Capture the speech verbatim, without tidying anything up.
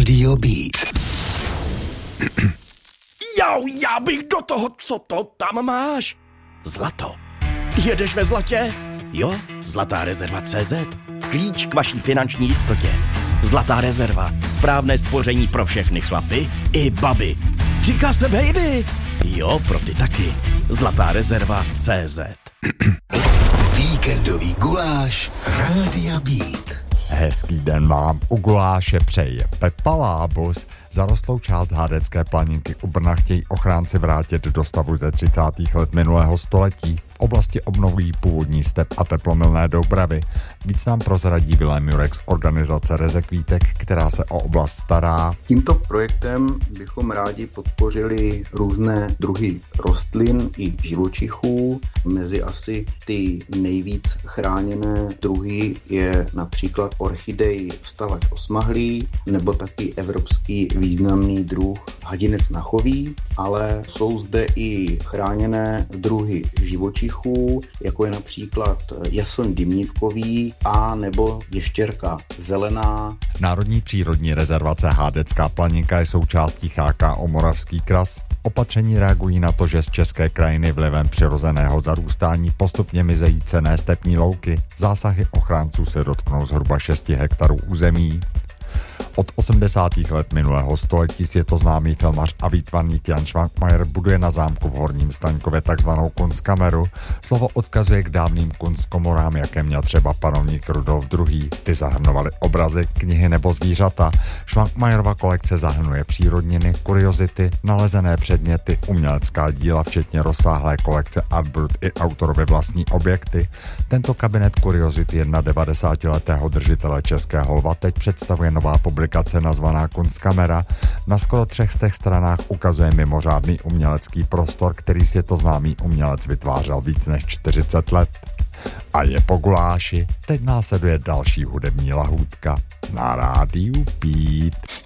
Rádio Beat. Jau, já bych do toho, co to tam máš? Zlato. Jedeš ve zlatě? Jo, Zlatá rezerva tečka cé zet. Klíč k vaší finanční jistotě. Zlatá rezerva. Správné spoření pro všechny chlapy i baby. Říká se baby. Jo, pro ty taky. Zlatá rezerva tečka cé zet. Víkendový guláš Rádia Beat. Hezký den vám u guláše přeje Pepa Lábus. Zarostlou část Hádecké planinky u Brna chtějí ochránci vrátit do stavu ze třicátých let minulého století. V oblasti obnovují původní step a teplomilné doubravy. Víc nám prozradí Vilém Jurek z organizace Rezekvítek, která se o oblast stará. Tímto projektem bychom rádi podpořili různé druhy rostlin i živočichů. Mezi asi ty nejvíc chráněné druhy je například orchidej vstavač osmahlý nebo taky evropský významný druh hadinec nachový, ale jsou zde i chráněné druhy živočichů, jako je například jason dimnívkový a nebo ještěrka zelená. Národní přírodní rezervace Hádecká planinka je součástí H K O Moravský kras. Opatření reagují na to, že z české krajiny vlivem přirozeného zarůstání postupně mizejí cenné stepní louky. Zásahy ochránců se dotknou zhruba šesti hektarů území. Od osmdesátých let minulého století světoznámý filmař a výtvarník Jan Švankmajer buduje na zámku v Horním Staňkově takzvanou kunstkameru. Slovo odkazuje k dávným kunstkomorám, jaké měl třeba panovník Rudolf druhý. Ty zahrnovaly obrazy, knihy nebo zvířata. Švankmajerova kolekce zahrnuje přírodniny, kuriozity, nalezené předměty, umělecká díla, včetně rozsáhlé kolekce artbrut i autorovy vlastní objekty. Tento kabinet kuriozit devadesátiletého držitele Českého lva teď představuje nová publikace nazvaná Kunstkamera. Na skoro třech stech stranách ukazuje mimořádný umělecký prostor, který světoznámý umělec vytvářel víc než čtyřicet let. A je po guláši, teď následuje další hudební lahůdka na Rádiu Beat.